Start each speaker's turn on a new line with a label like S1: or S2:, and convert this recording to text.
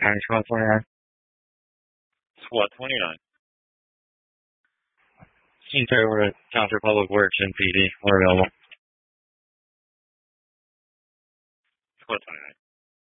S1: County Squad 29.
S2: Squad 29.
S1: Seems over at Township Public Works and PD. We're available.
S2: Squad 29.